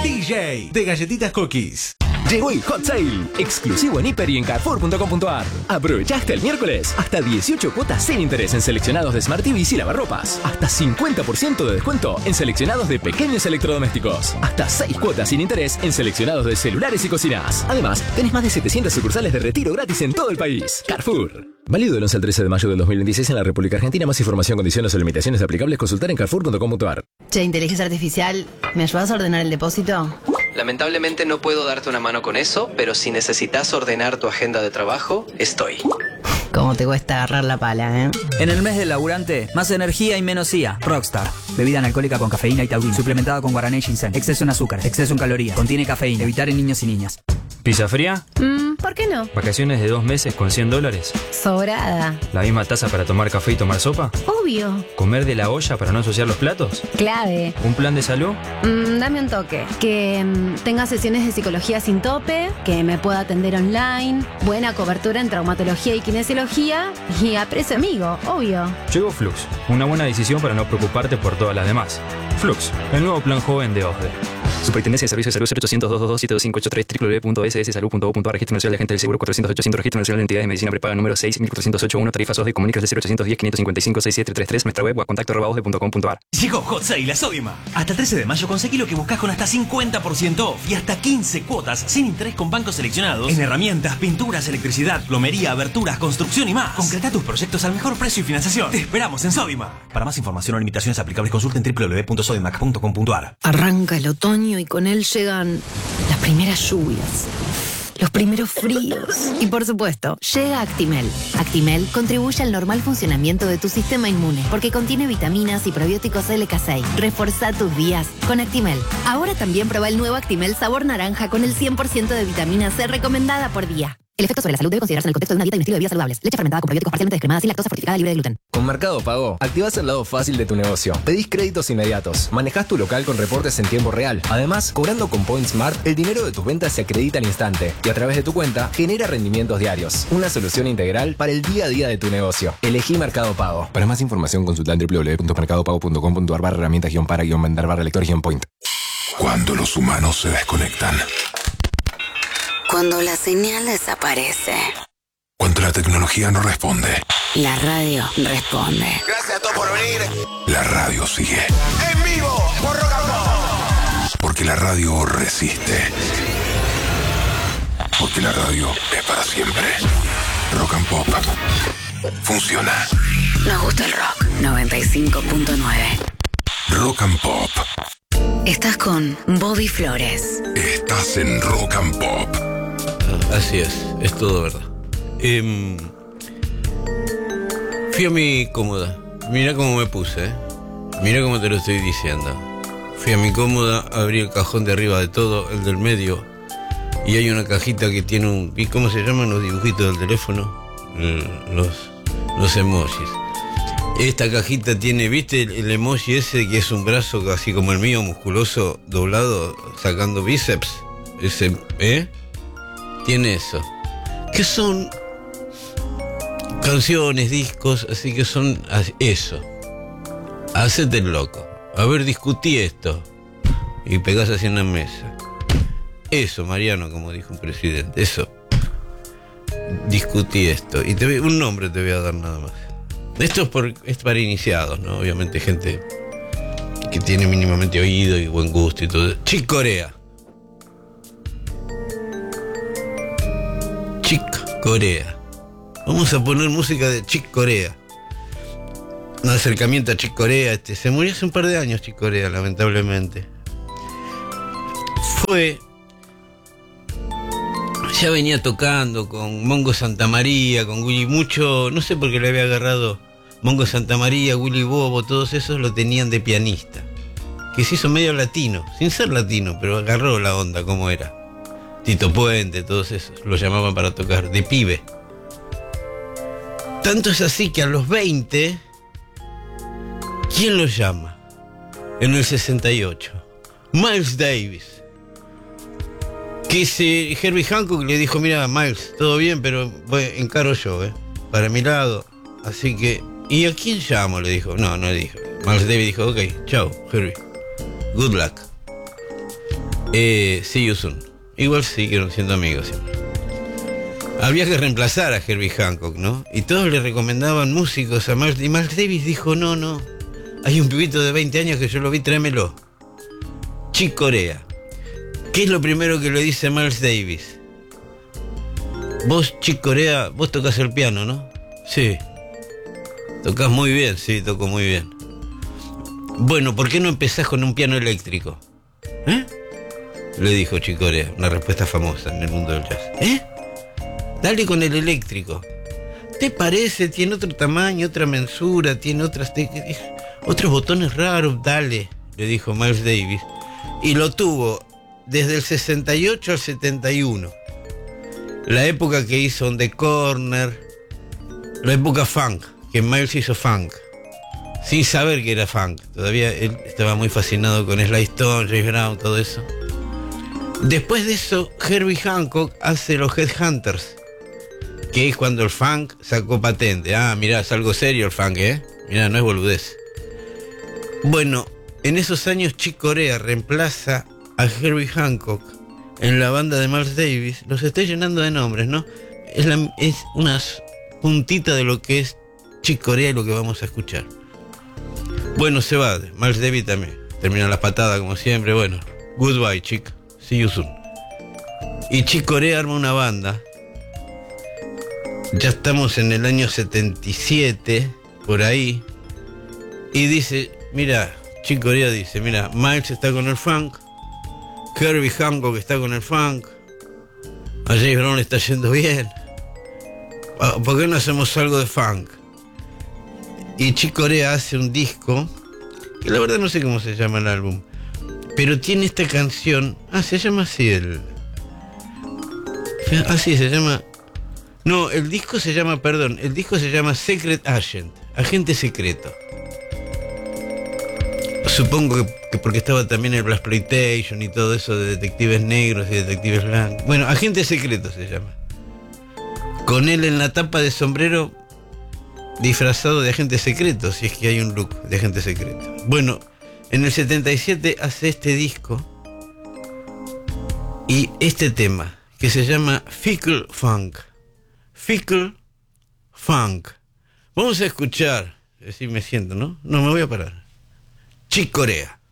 DJ de galletitas cookies. Llegó el Hot Sale, exclusivo en Hiper y en Carrefour.com.ar. Aprovecha hasta el miércoles, hasta 18 cuotas sin interés en seleccionados de Smart TVs y lavarropas. Hasta 50% de descuento en seleccionados de pequeños electrodomésticos. Hasta 6 cuotas sin interés en seleccionados de celulares y cocinas. Además, tenés más de 700 sucursales de retiro gratis en todo el país. Carrefour. Válido del 11 al 13 de mayo del 2026 en la República Argentina. Más información, condiciones o limitaciones aplicables, consultar en Carrefour.com.ar. Che, inteligencia artificial, ¿me ayudas a ordenar el depósito? Lamentablemente no puedo darte una mano con eso, pero si necesitas ordenar tu agenda de trabajo, estoy. ¿Cómo te cuesta agarrar la pala, En el mes del laburante, más energía y menos IA. Rockstar. Bebida analcohólica con cafeína y taurina. Suplementada con guaraná y ginseng. Exceso en azúcar. Exceso en calorías. Contiene cafeína. Evitar en niños y niñas. ¿Pizza fría? ¿Por qué no? ¿Vacaciones de 2 meses con $100? Sobrada. ¿La misma taza para tomar café y tomar sopa? Obvio. ¿Comer de la olla para no ensuciar los platos? Clave. ¿Un plan de salud? Dame un toque. Que tenga sesiones de psicología sin tope, que me pueda atender online, buena cobertura en traumatología y kinesiología y a precio amigo, obvio. Llegó Flux, una buena decisión para no preocuparte por todas las demás. Flux, el nuevo plan joven de OSDE. Superintendencia de Servicios de Salud 0800-222-7583 www.sssalud.gov.ar. Registro Nacional de Agente del Seguro 400-800. Registro Nacional de Entidades de Medicina Prepaga número 6.408.1. Tarifas OSDE. Comunicas de 0810-555-6733. Nuestra web o contacto@osde.com.ar. Llegó Hot Sale a Sodimac. Hasta el 13 de mayo conseguí lo que buscas con hasta 50% off y hasta 15 cuotas sin interés con bancos seleccionados en herramientas, pinturas, electricidad, plomería, aberturas, construcción y más. Concreta tus proyectos al mejor precio y financiación. Te esperamos en Sodimac. Para más información o limitaciones aplicables, consulta en www.sodimac.com.ar. Arranca el otoño y con él llegan las primeras lluvias, los primeros fríos y, por supuesto, llega Actimel. Actimel contribuye al normal funcionamiento de tu sistema inmune porque contiene vitaminas y probióticos LK6. Reforzá tus días con Actimel. Ahora también prueba el nuevo Actimel sabor naranja con el 100% de vitamina C recomendada por día. El efecto sobre la salud debe considerarse en el contexto de una dieta y un estilo de vida saludables. Leche fermentada con probióticos parcialmente descremada, sin lactosa, fortificada, libre de gluten. Con Mercado Pago, activás el lado fácil de tu negocio. Pedís créditos inmediatos. Manejás tu local con reportes en tiempo real. Además, cobrando con Point Smart, el dinero de tus ventas se acredita al instante y a través de tu cuenta genera rendimientos diarios. Una solución integral para el día a día de tu negocio. Elegí Mercado Pago. Para más información, consulta en www.mercadopago.com.ar/herramientas-para-lector-point. Cuando los humanos se desconectan. Cuando la señal desaparece. Cuando la tecnología no responde. La radio responde. Gracias a todos por venir. La radio sigue. En vivo por Rock and Pop. Porque la radio resiste. Porque la radio es para siempre. Rock and Pop funciona. Nos gusta el rock. 95.9. Rock and Pop. Estás con Bobby Flores. Estás en Rock and Pop. Así es todo verdad. Fui a mi cómoda. Mira cómo me puse, Mira cómo te lo estoy diciendo. Fui a mi cómoda, abrí el cajón de arriba de todo, el del medio, y hay una cajita que tiene un... ¿Y cómo se llaman los dibujitos del teléfono? Los emojis. Esta cajita tiene, ¿viste el emoji ese que es un brazo así como el mío, musculoso, doblado, sacando bíceps? Ese, tiene eso. Que son canciones, discos, así que son eso. Hacete el loco. A ver, discutí esto. Y pegás así en la mesa. Eso, Mariano, como dijo un presidente, eso. Discutí esto. Y un nombre te voy a dar nada más. Esto es para iniciados, ¿no? Obviamente gente que tiene mínimamente oído y buen gusto y todo. Chick Corea. Chick Corea. Vamos a poner música de Chick Corea. Un acercamiento a Chick Corea. Se murió hace un par de años Chick Corea, lamentablemente. Ya venía tocando con Mongo Santamaría, con Willy mucho, no sé por qué le había agarrado Mongo Santamaría, Willy Bobo, todos esos lo tenían de pianista. Que se hizo medio latino, sin ser latino, pero agarró la onda como era. Tito Puente, todos esos, lo llamaban para tocar, de pibe. Tanto es así que a los 20, ¿quién lo llama? En el 68, Miles Davis. Que Herbie Hancock le dijo, mira, Miles, todo bien, pero encaro yo, para mi lado. Así que, ¿y a quién llamo? Le dijo. No le dijo. Miles Davis dijo, ok, chao, Herbie. Good luck. See You Soon. Igual siguieron siendo amigos siempre. Había que reemplazar a Herbie Hancock, ¿no? Y todos le recomendaban músicos a Miles. Y Miles Davis dijo, no. Hay un pibito de 20 años que yo lo vi, tráemelo. Chick Corea. ¿Qué es lo primero que le dice Miles Davis? Vos, Chick Corea, vos tocas el piano, ¿no? Sí. Tocas muy bien, sí, toco muy bien. Bueno, ¿por qué no empezás con un piano eléctrico? Le dijo Chick Corea, una respuesta famosa en el mundo del jazz. Dale con el eléctrico. ¿Te parece? Tiene otro tamaño, otra mensura, tiene otros botones raros. Dale, le dijo Miles Davis. Y lo tuvo desde el 68 al 71. La época que hizo On the Corner, la época funk, que Miles hizo funk, sin saber que era funk. Todavía él estaba muy fascinado con Sly Stone, James Brown, todo eso. Después de eso, Herbie Hancock hace los Headhunters, que es cuando el funk sacó patente. Mirá, es algo serio el funk, Mirá, no es boludez. Bueno, en esos años Chick Corea reemplaza a Herbie Hancock en la banda de Miles Davis. Los estoy llenando de nombres, ¿no? Es una puntita de lo que es Chick Corea y lo que vamos a escuchar. Bueno, se va, Miles Davis también. Termina las patadas como siempre. Bueno, goodbye, Chick. See you soon. Y Chick Corea arma una banda. Ya estamos en el año 77, por ahí. Y dice, mira, Chick Corea dice, mira, Miles está con el funk, Herbie Hancock está con el funk, a James Brown le está yendo bien. ¿Por qué no hacemos algo de funk? Y Chick Corea hace un disco, que la verdad no sé cómo se llama el álbum, pero tiene esta canción. Se llama así se llama. No, el disco se llama Secret Agent, agente secreto. Supongo que porque estaba también el Blaxploitation y todo eso de detectives negros y detectives blancos. Bueno, agente secreto se llama. Con él en la tapa de sombrero, disfrazado de agente secreto, si es que hay un look de agente secreto. Bueno, en el 77 hace este disco y este tema que se llama Fickle Funk. Fickle Funk. Vamos a escuchar, así me siento, ¿no? No, me voy a parar. Chick Corea.